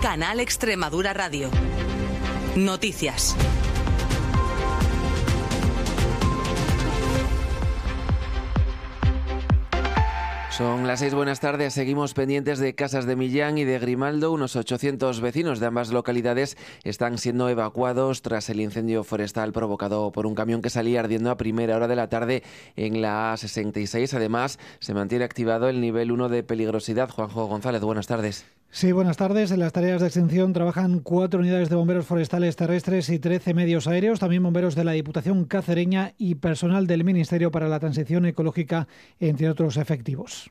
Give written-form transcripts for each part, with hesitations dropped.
Canal Extremadura Radio. Noticias. Son las 6, buenas tardes. Seguimos pendientes de Casas de Millán y de Grimaldo. Unos 800 vecinos de ambas localidades están siendo evacuados tras el incendio forestal provocado por un camión que salía ardiendo a primera hora de la tarde en la A66. Además, se mantiene activado el nivel 1 de peligrosidad. Juanjo González, buenas tardes. Sí, buenas tardes. En las tareas de extinción trabajan 4 unidades de bomberos forestales terrestres y 13 medios aéreos, también bomberos de la Diputación Cacereña y personal del Ministerio para la Transición Ecológica, entre otros efectivos.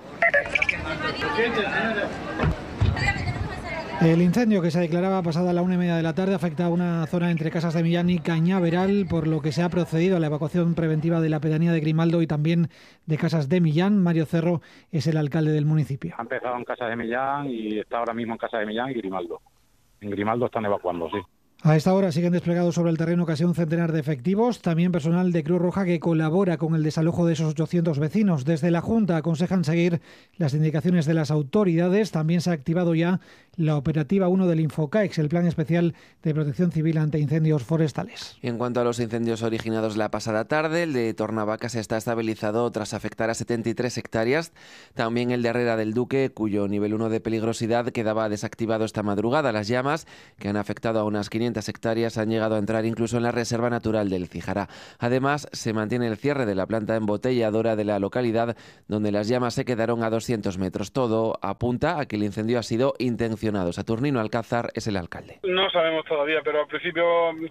El incendio, que se declaraba pasada la 1:30 de la tarde, afecta a una zona entre Casas de Millán y Cañaveral, por lo que se ha procedido a la evacuación preventiva de la pedanía de Grimaldo y también de Casas de Millán. Mario Cerro es el alcalde del municipio. Ha empezado en Casas de Millán y está ahora mismo en Casas de Millán y Grimaldo. En Grimaldo están evacuando, sí. A esta hora siguen desplegados sobre el terreno casi un centenar de efectivos, también personal de Cruz Roja que colabora con el desalojo de esos 800 vecinos. Desde la Junta aconsejan seguir las indicaciones de las autoridades. También se ha activado ya la operativa 1 del Infocaex, el plan especial de protección civil ante incendios forestales. En cuanto a los incendios originados la pasada tarde, el de Tornavacas está estabilizado tras afectar a 73 hectáreas. También el de Herrera del Duque, cuyo nivel 1 de peligrosidad quedaba desactivado esta madrugada. Las llamas, que han afectado a unas 500 hectáreas, han llegado a entrar incluso en la Reserva Natural del Cíjara. Además, se mantiene el cierre de la planta embotelladora de la localidad, donde las llamas se quedaron a 200 metros. Todo apunta a que el incendio ha sido intencionado. Saturnino Alcázar es el alcalde. No sabemos todavía, pero al principio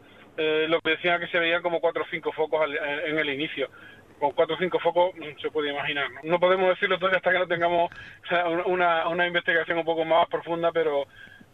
lo que decían que se veían como 4 o 5 focos en el inicio. Con 4 o 5 focos se puede imaginar. No podemos decirlo todavía hasta que no tengamos una investigación un poco más profunda, pero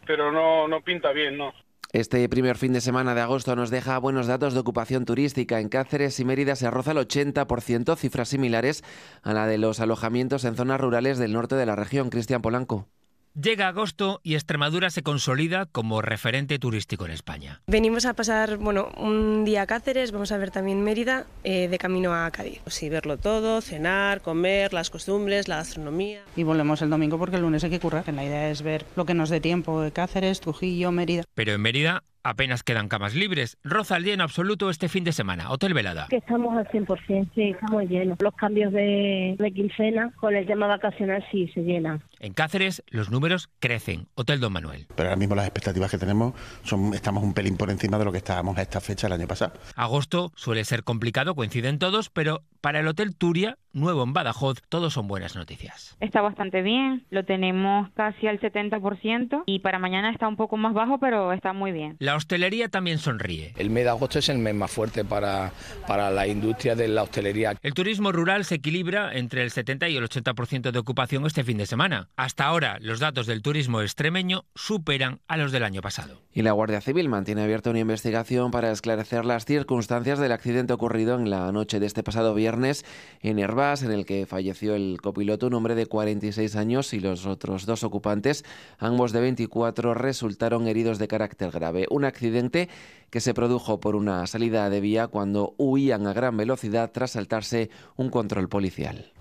no pinta bien, ¿no? Este primer fin de semana de agosto nos deja buenos datos de ocupación turística. En Cáceres y Mérida se roza el 80%, cifras similares a la de los alojamientos en zonas rurales del norte de la región. Cristian Polanco. Llega agosto y Extremadura se consolida como referente turístico en España. Venimos a pasar un día a Cáceres, vamos a ver también Mérida, de camino a Cádiz. Sí, verlo todo, cenar, comer, las costumbres, la gastronomía. Y volvemos el domingo porque el lunes hay que currar. La idea es ver lo que nos dé tiempo de Cáceres, Trujillo, Mérida. Pero en Mérida apenas quedan camas libres. Roza el lleno absoluto este fin de semana. Hotel Velada. Que estamos al 100%, sí, estamos llenos. Los cambios de quincena con el tema vacacional sí se llenan. En Cáceres los números crecen. Hotel Don Manuel. Pero ahora mismo las expectativas que tenemos estamos un pelín por encima de lo que estábamos a esta fecha el año pasado. Agosto suele ser complicado, coinciden todos, pero para el Hotel Turia, nuevo en Badajoz, todos son buenas noticias. Está bastante bien, lo tenemos casi al 70% y para mañana está un poco más bajo, pero está muy bien. La hostelería también sonríe. El mes de agosto es el mes más fuerte para la industria de la hostelería. El turismo rural se equilibra entre el 70 y el 80% de ocupación este fin de semana. Hasta ahora, los datos del turismo extremeño superan a los del año pasado. Y la Guardia Civil mantiene abierta una investigación para esclarecer las circunstancias del accidente ocurrido en la noche de este pasado viernes en Hervás, en el que falleció el copiloto, un hombre de 46 años, y los otros 2 ocupantes, ambos de 24, resultaron heridos de carácter grave. Un accidente que se produjo por una salida de vía cuando huían a gran velocidad tras saltarse un control policial.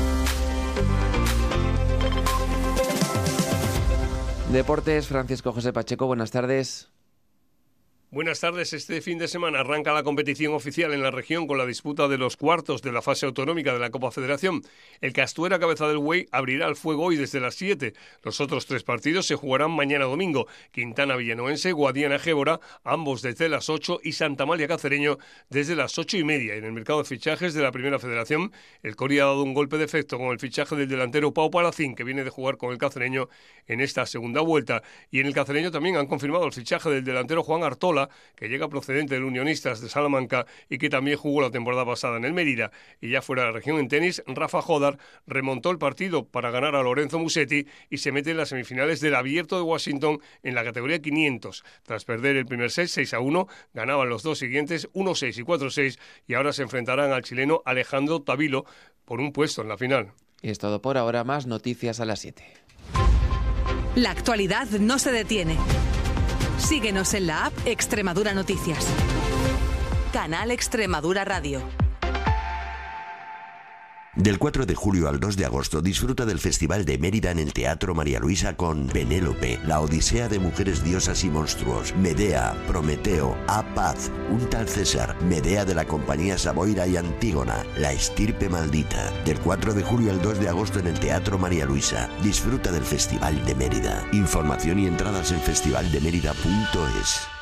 Deportes, Francisco José Pacheco, buenas tardes. Buenas tardes. Este fin de semana arranca la competición oficial en la región con la disputa de los cuartos de la fase autonómica de la Copa Federación. El Castuera Cabeza del Buey abrirá el fuego hoy desde las 7. Los otros 3 partidos se jugarán mañana domingo. Quintana Villanoense, Guadiana Gébora, ambos desde las 8, y Santa Amalia Cacereño desde las 8:30. En el mercado de fichajes de la Primera Federación, el Cori ha dado un golpe de efecto con el fichaje del delantero Pau Palacín, que viene de jugar con el Cacereño en esta segunda vuelta. Y en el Cacereño también han confirmado el fichaje del delantero Juan Artola, que llega procedente del Unionistas de Salamanca y que también jugó la temporada pasada en el Mérida. Y ya fuera de la región en tenis, Rafa Jodar remontó el partido para ganar a Lorenzo Musetti y se mete en las semifinales del Abierto de Washington en la categoría 500. Tras perder el primer set 6-1, ganaban los 2 siguientes 1-6 y 4-6, y ahora se enfrentarán al chileno Alejandro Tavilo por un puesto en la final. Y es todo por ahora, más noticias a las 7. La actualidad no se detiene. Síguenos en la app Extremadura Noticias. Canal Extremadura Radio. Del 4 de julio al 2 de agosto disfruta del Festival de Mérida en el Teatro María Luisa con Penélope, La Odisea de Mujeres Diosas y Monstruos, Medea, Prometeo, Apaz, Un tal César, Medea de la Compañía Saboira y Antígona, La Estirpe Maldita. Del 4 de julio al 2 de agosto en el Teatro María Luisa. Disfruta del Festival de Mérida. Información y entradas en festivaldemerida.es.